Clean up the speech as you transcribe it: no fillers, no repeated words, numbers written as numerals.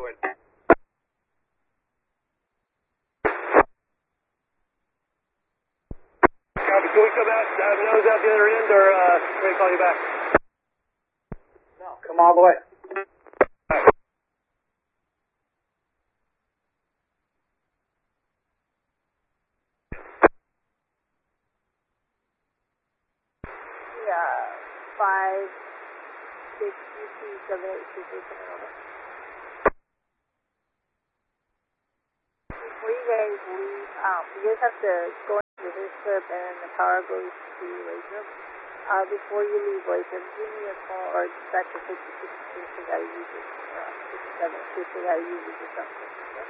Copy. Can we come out, nose out the other end, or can we call you back? No, come all the way. Yeah, 5, 6, UC, 7, 8, 6, 8, 7, over. Before you guys leave, you guys have to go into the strip and the power goes to Latham. Before you leave Latham, give me a call or dispatch your 56 in case they gotta use it, 57 in case they gotta use it or something.